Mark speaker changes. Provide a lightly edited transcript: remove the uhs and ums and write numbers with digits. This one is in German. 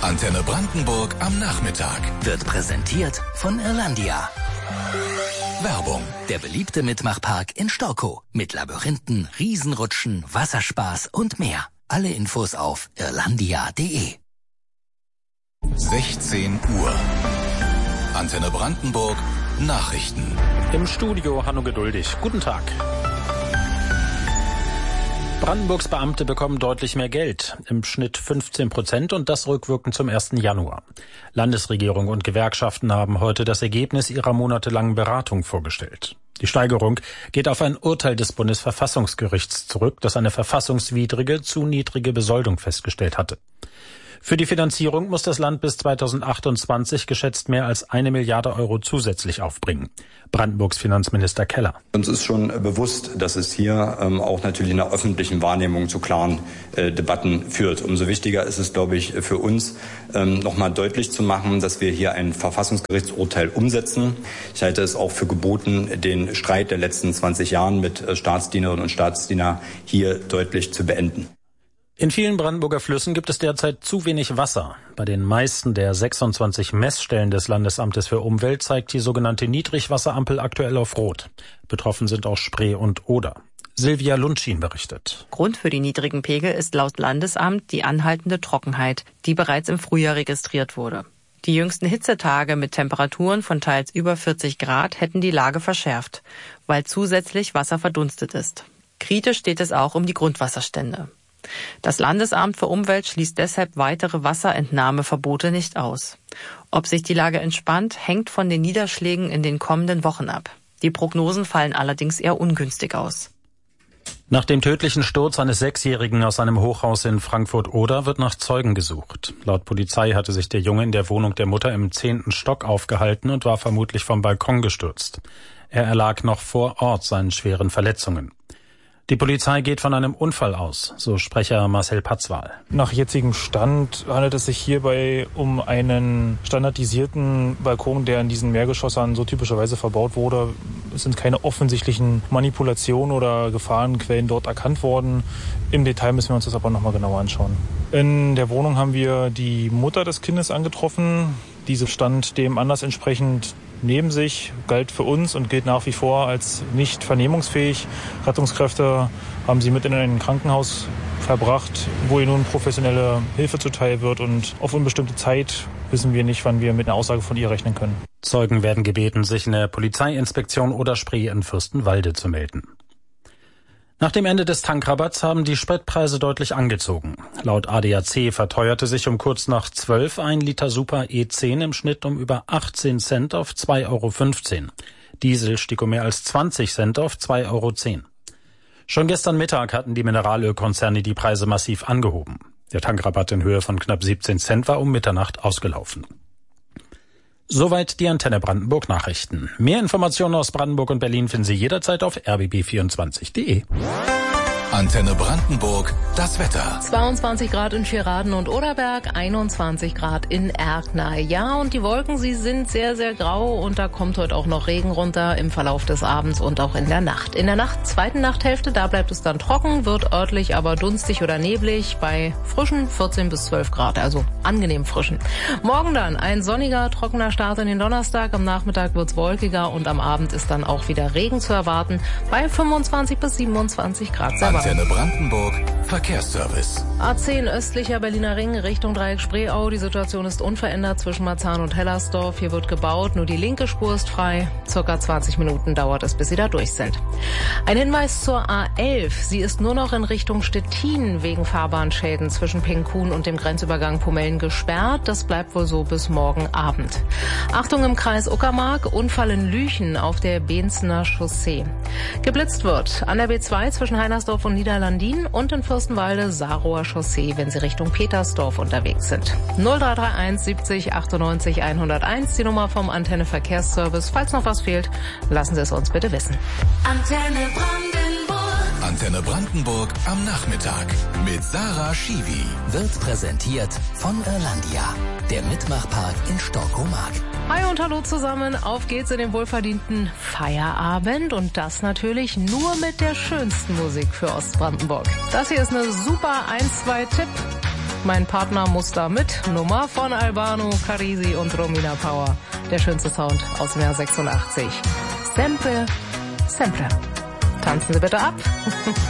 Speaker 1: Antenne Brandenburg am Nachmittag.
Speaker 2: Wird präsentiert von Irlandia.
Speaker 1: Werbung.
Speaker 2: Der beliebte Mitmachpark in Storkow. Mit Labyrinthen, Riesenrutschen, Wasserspaß und mehr. Alle Infos auf irlandia.de.
Speaker 1: 16 Uhr. Antenne Brandenburg. Nachrichten.
Speaker 3: Im Studio Hanno Geduldig. Guten Tag. Brandenburgs Beamte bekommen deutlich mehr Geld, im Schnitt 15% und das rückwirkend zum 1. Januar. Landesregierung und Gewerkschaften haben heute das Ergebnis ihrer monatelangen Beratung vorgestellt. Die Steigerung geht auf ein Urteil des Bundesverfassungsgerichts zurück, das eine verfassungswidrige, zu niedrige Besoldung festgestellt hatte. Für die Finanzierung muss das Land bis 2028 geschätzt mehr als 1 Milliarde Euro zusätzlich aufbringen. Brandenburgs Finanzminister Keller.
Speaker 4: Uns ist schon bewusst, dass es hier auch natürlich in der öffentlichen Wahrnehmung zu klaren Debatten führt. Umso wichtiger ist es, glaube ich, für uns, nochmal deutlich zu machen, dass wir hier ein Verfassungsgerichtsurteil umsetzen. Ich halte es auch für geboten, den Streit der letzten 20 Jahren mit Staatsdienerinnen und Staatsdienern hier deutlich zu beenden.
Speaker 3: In vielen Brandenburger Flüssen gibt es derzeit zu wenig Wasser. Bei den meisten der 26 Messstellen des Landesamtes für Umwelt zeigt die sogenannte Niedrigwasserampel aktuell auf Rot. Betroffen sind auch Spree und Oder. Silvia Lundschien berichtet.
Speaker 5: Grund für die niedrigen Pegel ist laut Landesamt die anhaltende Trockenheit, die bereits im Frühjahr registriert wurde. Die jüngsten Hitzetage mit Temperaturen von teils über 40 Grad hätten die Lage verschärft, weil zusätzlich Wasser verdunstet ist. Kritisch steht es auch um die Grundwasserstände. Das Landesamt für Umwelt schließt deshalb weitere Wasserentnahmeverbote nicht aus. Ob sich die Lage entspannt, hängt von den Niederschlägen in den kommenden Wochen ab. Die Prognosen fallen allerdings eher ungünstig aus.
Speaker 3: Nach dem tödlichen Sturz eines 6-Jährigen aus einem Hochhaus in Frankfurt-Oder wird nach Zeugen gesucht. Laut Polizei hatte sich der Junge in der Wohnung der Mutter im 10. Stock aufgehalten und war vermutlich vom Balkon gestürzt. Er erlag noch vor Ort seinen schweren Verletzungen. Die Polizei geht von einem Unfall aus, so Sprecher Marcel Patzwal.
Speaker 6: Nach jetzigem Stand handelt es sich hierbei um einen standardisierten Balkon, der in diesen Mehrgeschossern so typischerweise verbaut wurde. Es sind keine offensichtlichen Manipulationen oder Gefahrenquellen dort erkannt worden. Im Detail müssen wir uns das aber nochmal genauer anschauen. In der Wohnung haben wir die Mutter des Kindes angetroffen. Diese stand dem Anlass entsprechend neben sich, galt für uns und gilt nach wie vor als nicht vernehmungsfähig. Rettungskräfte haben sie mit in ein Krankenhaus verbracht, wo ihr nun professionelle Hilfe zuteil wird. Und auf unbestimmte Zeit wissen wir nicht, wann wir mit einer Aussage von ihr rechnen können.
Speaker 3: Zeugen werden gebeten, sich in der Polizeiinspektion oder Spree in Fürstenwalde zu melden. Nach dem Ende des Tankrabatts haben die Spritpreise deutlich angezogen. Laut ADAC verteuerte sich um kurz nach 12 ein Liter Super E10 im Schnitt um über 18 Cent auf 2,15 €. Diesel stieg um mehr als 20 Cent auf 2,10 €. Schon gestern Mittag hatten die Mineralölkonzerne die Preise massiv angehoben. Der Tankrabatt in Höhe von knapp 17 Cent war um Mitternacht ausgelaufen. Soweit die Antenne Brandenburg Nachrichten. Mehr Informationen aus Brandenburg und Berlin finden Sie jederzeit auf rbb24.de.
Speaker 1: Antenne Brandenburg, das Wetter.
Speaker 7: 22 Grad in Vierraden und Oderberg, 21 Grad in Erkner. Ja, und die Wolken, sie sind sehr, sehr grau und da kommt heute auch noch Regen runter im Verlauf des Abends und auch in der Nacht. In der zweiten Nachthälfte, da bleibt es dann trocken, wird örtlich aber dunstig oder neblig bei frischen 14 bis 12 Grad, also angenehm frischen. Morgen dann ein sonniger, trockener Start in den Donnerstag. Am Nachmittag wird's wolkiger und am Abend ist dann auch wieder Regen zu erwarten bei 25 bis 27 Grad.
Speaker 1: Antenne Brandenburg, Verkehrsservice.
Speaker 7: A10 östlicher Berliner Ring Richtung Dreieck Spreeau. Die Situation ist unverändert zwischen Marzahn und Hellersdorf. Hier wird gebaut, nur die linke Spur ist frei. Circa 20 Minuten dauert es, bis Sie da durch sind. Ein Hinweis zur A11. Sie ist nur noch in Richtung Stettin wegen Fahrbahnschäden zwischen Pengkun und dem Grenzübergang Pomellen gesperrt. Das bleibt wohl so bis morgen Abend. Achtung im Kreis Uckermark, Unfall in Lüchen auf der Beenzner Chaussee. Geblitzt wird an der B2 zwischen Heinersdorf und Niederlandin und in Fürstenwalde Saarroher Chaussee, wenn Sie Richtung Petersdorf unterwegs sind. 0331 70 98 101, die Nummer vom Antenne Verkehrsservice. Falls noch was fehlt, lassen Sie es uns bitte wissen.
Speaker 1: Antenne Brandenburg. Antenne Brandenburg am Nachmittag mit Sarah Schiwi.
Speaker 2: Wird präsentiert von Irlandia, der Mitmachpark in Storkow-Mark.
Speaker 7: Hi und hallo zusammen, auf geht's in den wohlverdienten Feierabend und das natürlich nur mit der schönsten Musik für Ostbrandenburg. Das hier ist eine super 1-2-Tipp Mein Partner muss da mit. Nummer von Albano, Carisi und Romina Power. Der schönste Sound aus dem Jahr 86. Sempre, sempre. Tanzen Sie bitte ab.